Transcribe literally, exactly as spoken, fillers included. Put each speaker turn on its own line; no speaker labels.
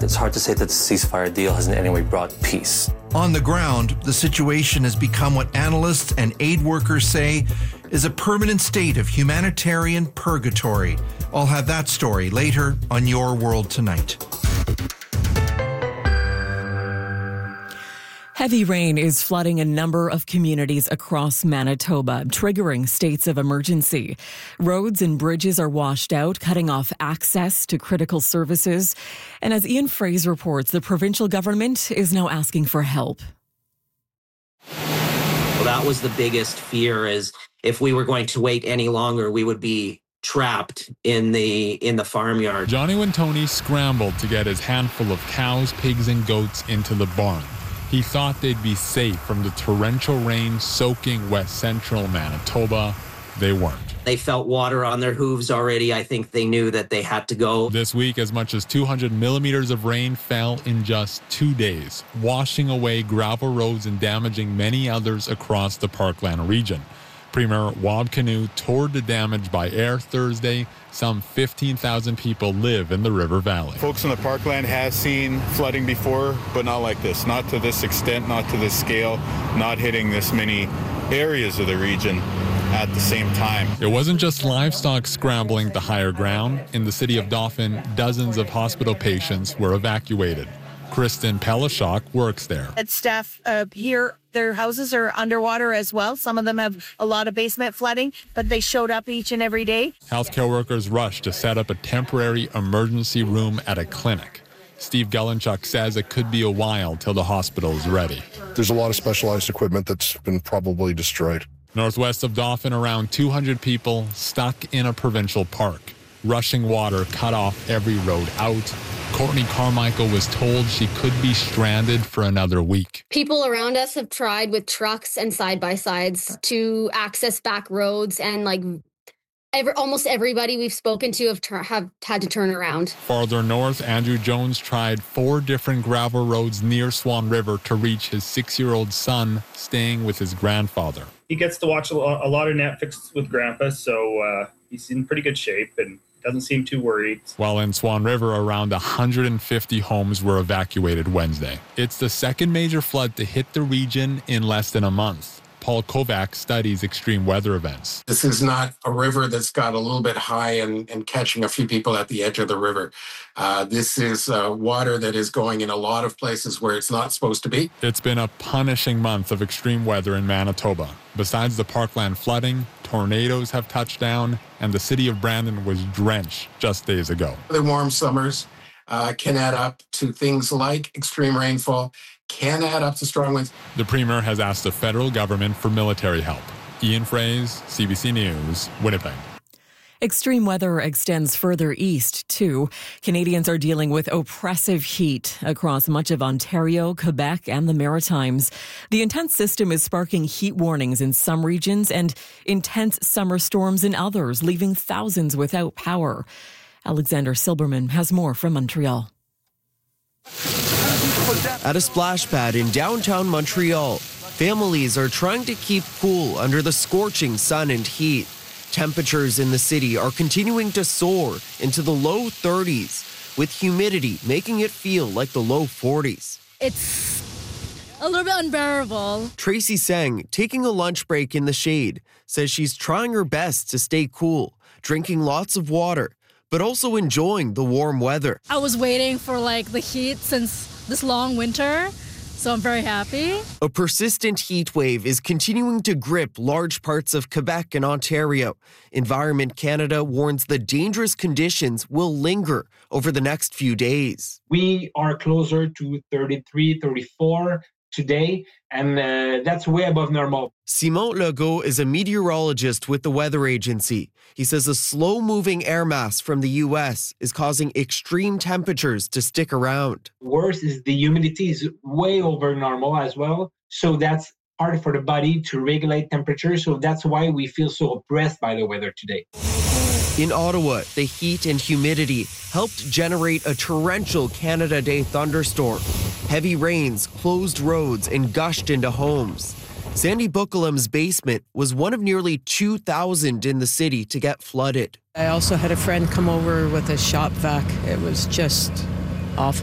It's hard to say that the ceasefire deal has in any way brought peace.
On the ground, the situation has become what analysts and aid workers say is a permanent state of humanitarian purgatory. I'll have that story later on Your World Tonight.
Heavy rain is flooding a number of communities across Manitoba, triggering states of emergency. Roads and bridges are washed out, cutting off access to critical services. And as Ian Fraser reports, the provincial government is now asking for help.
Well, that was the biggest fear, is if we were going to wait any longer, we would be trapped in the in the farmyard.
Johnny Wintoni scrambled to get his handful of cows, pigs, and goats into the barn. He thought they'd be safe from the torrential rain soaking west central Manitoba. They weren't.
They felt water on their hooves already. I think they knew that they had to go.
This week, as much as two hundred millimeters of rain fell in just two days, washing away gravel roads and damaging many others across the Parkland region. Premier Wab Kinew toured the damage by air Thursday. Some fifteen thousand people live in the River Valley.
Folks in the Parkland have seen flooding before, but not like this. Not to this extent, not to this scale, not hitting this many areas of the region at the same time.
It wasn't just livestock scrambling to higher ground. In the city of Dauphin, dozens of hospital patients were evacuated. Kristen Pelishok works there.
At staff uh, here, their houses are underwater as well. Some of them have a lot of basement flooding, but they showed up each and every day.
Healthcare workers rushed to set up a temporary emergency room at a clinic. Steve Gelenchuk says it could be a while till the hospital is ready.
There's a lot of specialized equipment that's been probably destroyed.
Northwest of Dauphin, around two hundred people stuck in a provincial park. Rushing water cut off every road out. Courtney Carmichael was told she could be stranded for another week.
People around us have tried with trucks and side-by-sides to access back roads, and like every, almost everybody we've spoken to have, ter- have had to turn around.
Farther north, Andrew Jones tried four different gravel roads near Swan River to reach his six-year-old son staying with his grandfather.
He gets to watch a lot of Netflix with Grandpa, so uh, he's in pretty good shape and doesn't seem too worried.
While in Swan River, around one hundred fifty homes were evacuated Wednesday. It's the second major flood to hit the region in less than a month. Paul Kovac studies extreme weather events.
This is not a river that's got a little bit high and, and catching a few people at the edge of the river. Uh, this is uh, water that is going in a lot of places where it's not supposed to be.
It's been a punishing month of extreme weather in Manitoba. Besides the Parkland flooding, tornadoes have touched down, and the city of Brandon was drenched just days ago.
The warm summers uh, can add up to things like extreme rainfall, can add up to strong winds.
The Premier has asked the federal government for military help. Ian Fraser, C B C News, Winnipeg.
Extreme weather extends further east, too. Canadians are dealing with oppressive heat across much of Ontario, Quebec, and the Maritimes. The intense system is sparking heat warnings in some regions and intense summer storms in others, leaving thousands without power. Alexander Silberman has more from Montreal.
At a splash pad in downtown Montreal, families are trying to keep cool under the scorching sun and heat. Temperatures in the city are continuing to soar into the low thirties, with humidity making it feel like the low forties.
It's a little bit unbearable.
Tracy Sang, taking a lunch break in the shade, says she's trying her best to stay cool, drinking lots of water, but also enjoying the warm weather.
I was waiting for like the heat since this long winter, so I'm very happy.
A persistent heat wave is continuing to grip large parts of Quebec and Ontario. Environment Canada warns the dangerous conditions will linger over the next few days.
We are closer to thirty-three, thirty-four today, and uh, that's way above normal.
Simon Legault is a meteorologist with the weather agency. He says a slow-moving air mass from the U S is causing extreme temperatures to stick around.
Worse is the humidity is way over normal as well, so that's hard for the body to regulate temperature, so that's why we feel so oppressed by the weather today.
In Ottawa, the heat and humidity helped generate a torrential Canada Day thunderstorm. Heavy rains closed roads and gushed into homes. Sandy Buckalum's basement was one of nearly two thousand in the city to get flooded.
I also had a friend come over with a shop vac. It was just awful.